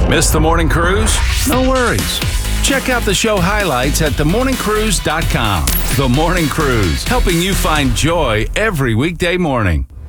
Miss the morning cruise? No worries. Check out the show highlights at themorningcruise.com. The Morning Cruise, helping you find joy every weekday morning.